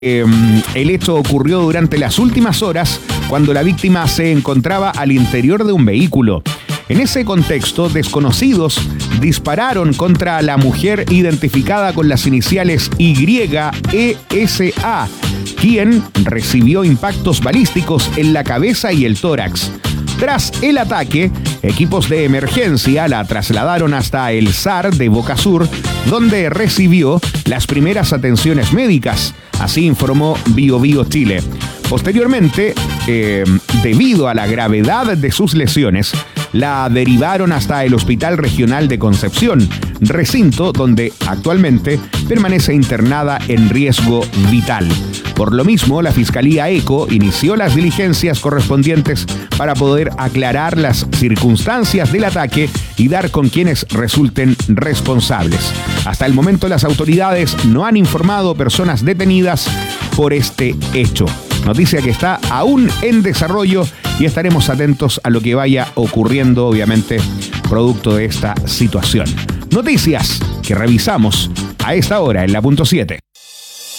El hecho ocurrió durante las últimas horas cuando la víctima se encontraba al interior de un vehículo. En ese contexto, desconocidos dispararon contra la mujer identificada con las iniciales YESA, quien recibió impactos balísticos en la cabeza y el tórax. Tras el ataque, equipos de emergencia la trasladaron hasta el SAR de Boca Sur, donde recibió las primeras atenciones médicas. Así informó BioBio Chile. Posteriormente, debido a la gravedad de sus lesiones, la derivaron hasta el Hospital Regional de Concepción, recinto donde actualmente permanece internada en riesgo vital. Por lo mismo, la Fiscalía ECO inició las diligencias correspondientes para poder aclarar las circunstancias del ataque y dar con quienes resulten responsables. Hasta el momento, las autoridades no han informado personas detenidas por este hecho. Noticia que está aún en desarrollo y estaremos atentos a lo que vaya ocurriendo, obviamente, producto de esta situación. Noticias que revisamos a esta hora en la punto 7.